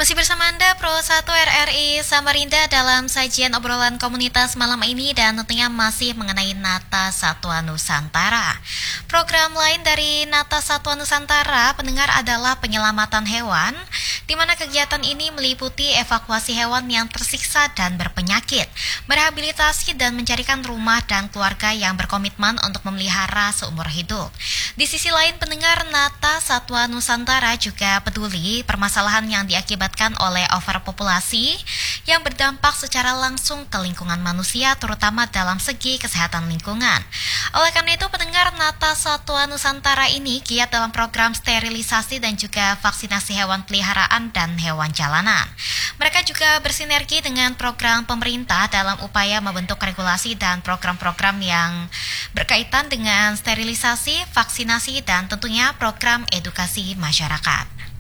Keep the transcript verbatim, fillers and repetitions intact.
Masih bersama Anda Pro satu R R I Samarinda dalam sajian obrolan komunitas malam ini dan tentunya masih mengenai Nata Satwa Nusantara. Program lain dari Nata Satwa Nusantara pendengar adalah penyelamatan hewan, di mana kegiatan ini meliputi evakuasi hewan yang tersiksa dan berpenyakit, merehabilitasi dan mencarikan rumah dan keluarga yang berkomitmen untuk memelihara seumur hidup. Di sisi lain pendengar, Nata Satwa Nusantara juga peduli permasalahan yang diakibatkan oleh overpopulasi yang berdampak secara langsung ke lingkungan manusia, terutama dalam segi kesehatan lingkungan. Oleh karena itu, pendengar, Nata Satwa Nusantara ini giat dalam program sterilisasi dan juga vaksinasi hewan peliharaan dan hewan jalanan. Mereka juga bersinergi dengan program pemerintah dalam upaya membentuk regulasi dan program-program yang berkaitan dengan sterilisasi, vaksinasi, dan tentunya program edukasi masyarakat.